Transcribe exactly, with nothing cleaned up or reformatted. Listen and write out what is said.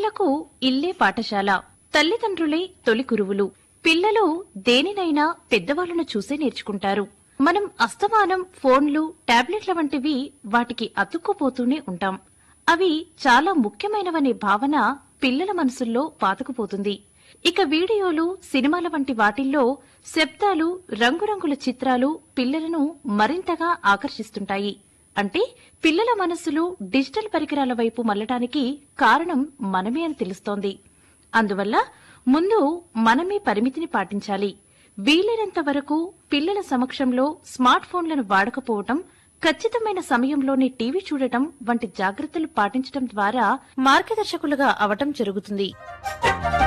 పిల్లలకు ఇల్లే పాఠశాల, తల్లిదండ్రులే తొలి గురువులు. పిల్లలు దేనినైనా పెద్దవాళ్లను చూసే నేర్చుకుంటారు. మనం అస్తమానం ఫోన్లు, టాబ్లెట్ల వంటివి వాటికి అతుక్కుపోతూనే ఉంటాం. అవి చాలా ముఖ్యమైనవనే భావన పిల్లల మనసుల్లో పాతుకుపోతుంది. ఇక వీడియోలు, సినిమాల వంటి వాటిల్లో శబ్దాలు, రంగురంగుల చిత్రాలు పిల్లలను మరింతగా ఆకర్షిస్తుంటాయి. అంటే పిల్లల మనస్సులు డిజిటల్ పరికరాల వైపు మళ్లటానికి కారణం మనమే అని తెలుస్తోంది. అందువల్ల ముందు మనమే పరిమితిని పాటించాలి. వీలైనంత వరకు పిల్లల సమక్షంలో స్మార్ట్ ఫోన్లను వాడకపోవటం, ఖచ్చితమైన సమయంలోనే టీవీ చూడటం వంటి జాగ్రత్తలు పాటించడం ద్వారా మార్గదర్శకులుగా అవటం జరుగుతుంది.